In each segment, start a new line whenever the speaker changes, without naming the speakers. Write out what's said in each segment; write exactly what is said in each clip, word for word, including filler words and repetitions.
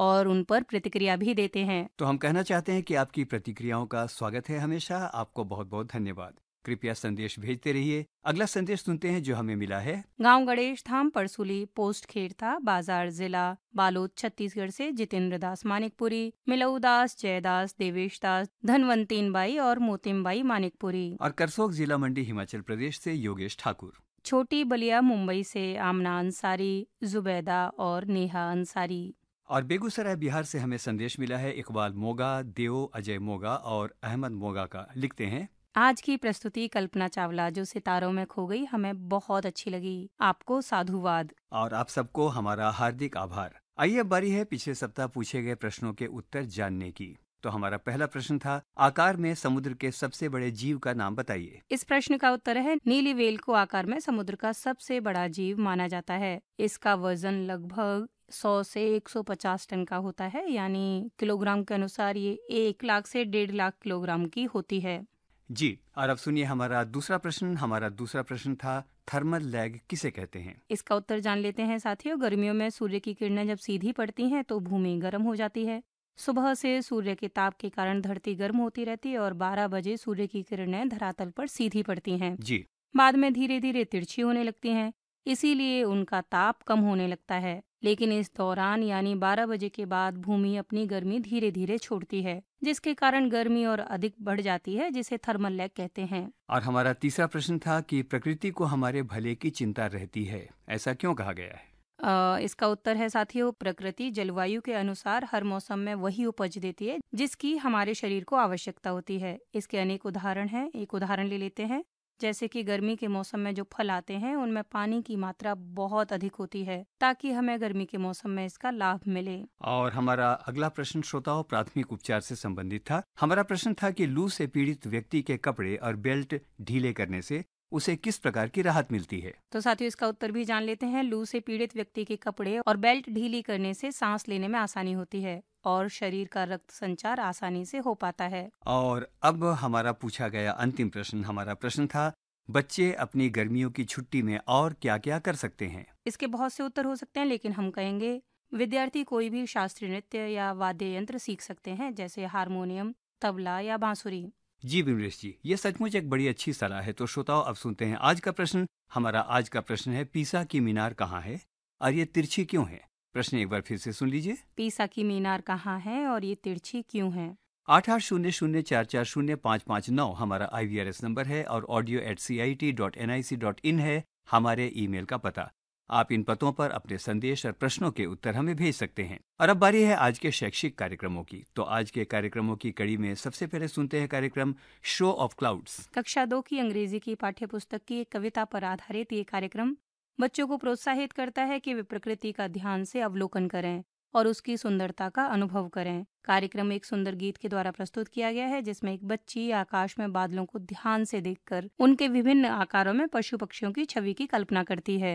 और उन पर प्रतिक्रिया भी देते हैं।
तो हम कहना चाहते हैं कि आपकी प्रतिक्रियाओं का स्वागत है हमेशा। आपको बहुत बहुत धन्यवाद। कृपया संदेश भेजते रहिए। अगला संदेश सुनते हैं जो हमें मिला है।
गांव गणेश धाम परसुली पोस्ट खेरथा बाजार जिला बालोद छत्तीसगढ़ से जितेंद्र दास मानिकपुरी, मिलऊ दास, जयदास, देवेश दास, धनवंतीन बाई और मोतिम बाई मानिकपुरी।
और करसोग जिला मंडी हिमाचल प्रदेश से योगेश ठाकुर।
छोटी बलिया मुंबई से आमना अंसारी, जुबैदा और नेहा अंसारी।
और बेगूसराय बिहार से हमें संदेश मिला है इकबाल मोगा, देव अजय मोगा और अहमद मोगा का। लिखते हैं,
आज की प्रस्तुति कल्पना चावला जो सितारों में खो गई हमें बहुत अच्छी लगी। आपको साधुवाद।
और आप सबको हमारा हार्दिक आभार। आइए अब बारी है पिछले सप्ताह पूछे गए प्रश्नों के उत्तर जानने की। तो हमारा पहला प्रश्न था, आकार में समुद्र के सबसे बड़े जीव का नाम बताइए।
इस प्रश्न का उत्तर है नीली व्हेल को आकार में समुद्र का सबसे बड़ा जीव माना जाता है। इसका वजन लगभग सौ से एक सौ पचास टन का होता है, यानी किलोग्राम के अनुसार ये एक लाख से डेढ़ लाख किलोग्राम की होती है।
जी, और अब सुनिए हमारा दूसरा प्रश्न। हमारा दूसरा प्रश्न था, थर्मल लैग किसे कहते हैं।
इसका उत्तर जान लेते हैं साथियों। गर्मियों में सूर्य की किरणें जब सीधी पड़ती हैं तो भूमि गर्म हो जाती है। सुबह से सूर्य के ताप के कारण धरती गर्म होती रहती है और बारह बजे सूर्य की किरणें धरातल पर सीधी पड़ती हैं।
जी,
बाद में धीरे धीरे तिरछी होने लगती हैं, इसीलिए उनका ताप कम होने लगता है। लेकिन इस दौरान यानी बारह बजे के बाद भूमि अपनी गर्मी धीरे धीरे छोड़ती है, जिसके कारण गर्मी और अधिक बढ़ जाती है, जिसे थर्मल लैग कहते हैं।
और हमारा तीसरा प्रश्न था कि प्रकृति को हमारे भले की चिंता रहती है, ऐसा क्यों कहा गया है।
आ, इसका उत्तर है साथियों, प्रकृति जलवायु के अनुसार हर मौसम में वही उपज देती है जिसकी हमारे शरीर को आवश्यकता होती है। इसके अनेक उदाहरण हैं। एक उदाहरण ले लेते हैं, जैसे कि गर्मी के मौसम में जो फल आते हैं उनमें पानी की मात्रा बहुत अधिक होती है, ताकि हमें गर्मी के मौसम में इसका लाभ मिले।
और हमारा अगला प्रश्न श्रोताओं प्राथमिक उपचार से संबंधित था। हमारा प्रश्न था कि लू से पीड़ित व्यक्ति के कपड़े और बेल्ट ढीले करने से उसे किस प्रकार की राहत मिलती है।
तो साथियों इसका उत्तर भी जान लेते हैं। लू से पीड़ित व्यक्ति के कपड़े और बेल्ट ढीली करने से सांस लेने में आसानी होती है और शरीर का रक्त संचार आसानी से हो पाता है।
और अब हमारा पूछा गया अंतिम प्रश्न। हमारा प्रश्न था, बच्चे अपनी गर्मियों की छुट्टी में और क्या क्या कर सकते हैं।
इसके बहुत से उत्तर हो सकते हैं, लेकिन हम कहेंगे विद्यार्थी कोई भी शास्त्रीय नृत्य या वाद्य यंत्र सीख सकते हैं, जैसे हारमोनियम, तबला या बांसुरी।
जी विमलेश जी, ये सचमुच एक बड़ी अच्छी सलाह है। तो श्रोताओं अब सुनते हैं आज का प्रश्न। हमारा आज का प्रश्न है, पीसा की मीनार कहाँ है और ये तिरछी क्यों है। प्रश्न एक बार फिर से सुन लीजिए।
पीसा की मीनार कहाँ है और ये तिरछी क्यों है।
आठ आठ शून्य शून्य चार चार शून्य पाँच पाँच नौ हमारा आई वी आर एस नंबर है और audio eight C I T dot N I C dot in है हमारे ईमेल का पता। आप इन पतों पर अपने संदेश और प्रश्नों के उत्तर हमें भेज सकते हैं। और अब बारी है आज के शैक्षिक कार्यक्रमों की। तो आज के कार्यक्रमों की कड़ी में सबसे पहले सुनते हैं कार्यक्रम शो ऑफ क्लाउड्स।
कक्षा दो की अंग्रेजी की पाठ्य पुस्तक की एक कविता पर आधारित ये कार्यक्रम बच्चों को प्रोत्साहित करता है कि वे प्रकृति का ध्यान से अवलोकन करें और उसकी सुंदरता का अनुभव करें। कार्यक्रम एक सुंदर गीत के द्वारा प्रस्तुत किया गया है, जिसमें एक बच्ची आकाश में बादलों को ध्यान से देखकर उनके विभिन्न आकारों में पशु पक्षियों की छवि की कल्पना करती है।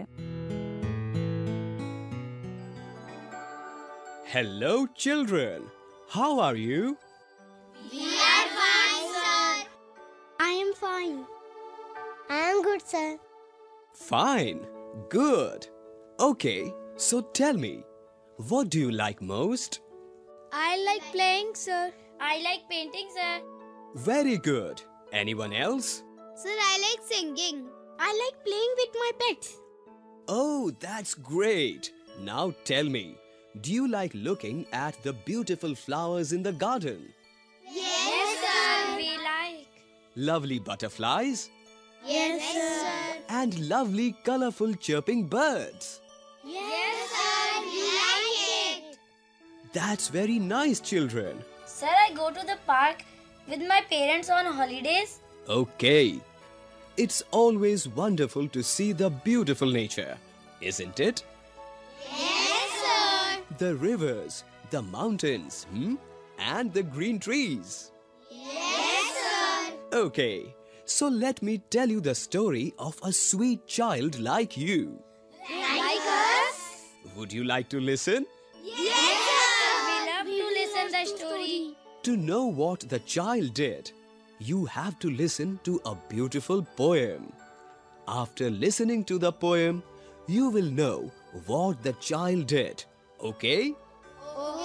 Hello children, how are you?
We are fine, sir. I am fine. I am good, sir.
Fine, good. Okay, so tell me, what do you like most?
I like playing, sir. I like painting, sir.
Very good. Anyone else?
Sir, I like singing. I like playing with my pets.
Oh, that's great. Now tell me, do you like looking at the beautiful flowers in the garden?
Yes, sir. We like.
Lovely butterflies?
Yes, sir.
And lovely colorful chirping birds?
Yes, sir. We like it.
That's very nice, children.
Sir, I go to the park with my parents on holidays.
Okay. It's always wonderful to see the beautiful nature, isn't it?
Yes, sir.
The rivers, the mountains, hmm? And the green trees.
Yes, sir.
Okay, so let me tell you the story of a sweet child like you.
Like us?
Would you like to listen?
Yes, sir.
We love to listen the story.
To know what the child did, you have to listen to a beautiful poem. After listening to the poem, you will know what the child did. Okay?